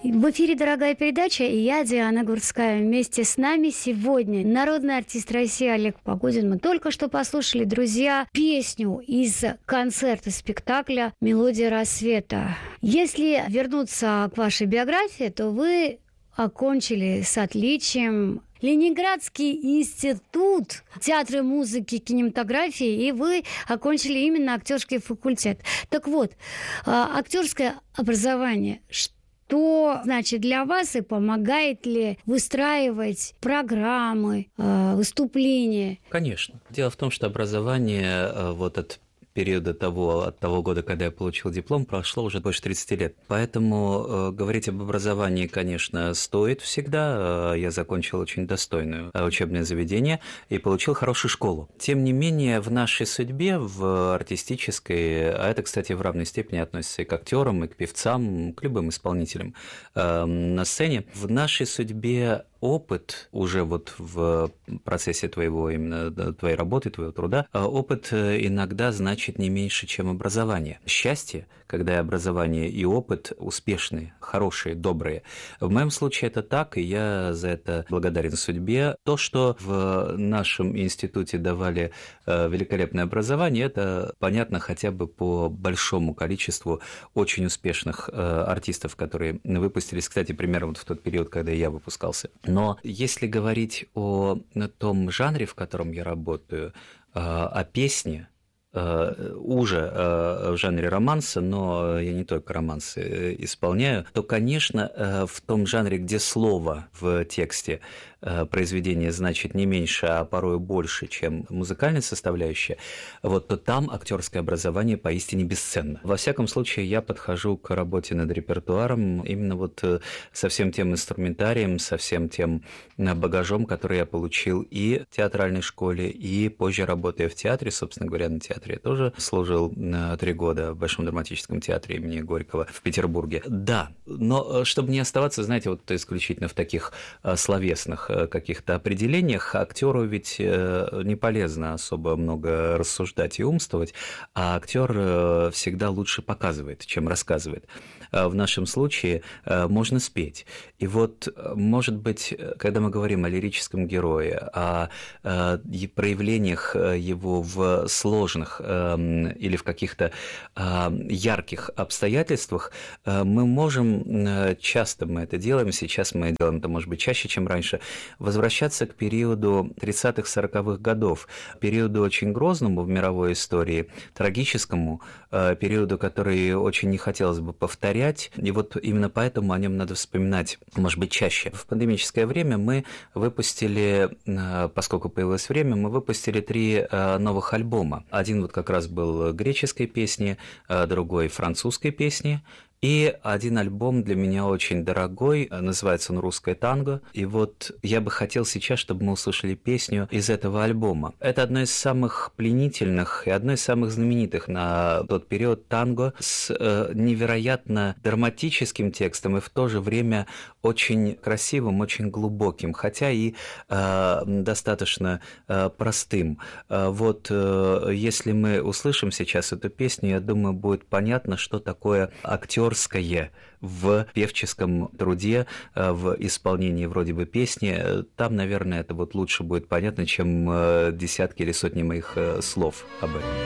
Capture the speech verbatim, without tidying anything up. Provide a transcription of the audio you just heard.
В эфире «Дорогая передача», и я, Диана Гурцкая. Вместе с нами сегодня народный артист России Олег Погодин. Мы только что послушали, друзья, песню из концерта, спектакля «Мелодия рассвета». Если вернуться к вашей биографии, то вы окончили с отличием Ленинградский институт театра, музыки, кинематографии, и вы окончили именно актерский факультет. Так вот, актерское образование – что значит для вас и помогает ли выстраивать программы, выступления? Конечно. Дело в том, что образование вот от периода того, от того года, когда я получил диплом, прошло уже больше тридцати лет. Поэтому э, говорить об образовании, конечно, стоит всегда. Я закончил очень достойное учебное заведение и получил хорошую школу. Тем не менее, в нашей судьбе, в артистической, а это, кстати, в равной степени относится и к актерам, и к певцам, к любым исполнителям э, на сцене, в нашей судьбе опыт уже вот в процессе твоего, именно твоей работы, твоего труда, опыт иногда значит не меньше, чем образование. Счастье, когда и образование, и опыт успешные, хорошие, добрые. В моем случае это так, и я за это благодарен судьбе. То, что в нашем институте давали великолепное образование, это понятно хотя бы по большому количеству очень успешных артистов, которые выпустились, кстати, примерно вот в тот период, когда я выпускался. Но если говорить о том жанре, в котором я работаю, о песне, уже в жанре романса, но я не только романсы исполняю, то, конечно, в том жанре, где слово в тексте произведения значит не меньше, а порой больше, чем музыкальная составляющая, вот, то там актерское образование поистине бесценно. Во всяком случае, я подхожу к работе над репертуаром именно вот со всем тем инструментарием, со всем тем багажом, который я получил и в театральной школе, и позже работая в театре, собственно говоря, на театре я тоже служил три года в Большом драматическом театре имени Горького в Петербурге. Да, но чтобы не оставаться, знаете, вот исключительно в таких словесных каких-то определениях, актеру ведь не полезно особо много рассуждать и умствовать, а актер всегда лучше показывает, чем рассказывает. В нашем случае можно спеть. И вот, может быть, когда мы говорим о лирическом герое, о проявлениях его в сложных или в каких-то ярких обстоятельствах, мы можем, часто мы это делаем, сейчас мы делаем это, может быть, чаще, чем раньше, возвращаться к периоду тридцатых-сороковых годов, периоду очень грозному в мировой истории, трагическому, периоду, который очень не хотелось бы повторять, и вот именно поэтому о нем надо вспоминать, может быть, чаще. В пандемическое время мы выпустили, поскольку появилось время, мы выпустили три новых альбома. Один вот как раз был греческой песни, другой французской песни, и один альбом для меня очень дорогой, называется он «Русское танго». И вот я бы хотел сейчас, чтобы мы услышали песню из этого альбома. Это одно из самых пленительных и одно из самых знаменитых на тот период танго с невероятно драматическим текстом и в то же время очень красивым, очень глубоким, хотя и э, достаточно э, простым. Вот э, если мы услышим сейчас эту песню, я думаю, будет понятно, что такое актер в певческом труде, в исполнении вроде бы песни. Там, наверное, это вот лучше будет понятно, чем десятки или сотни моих слов об этом.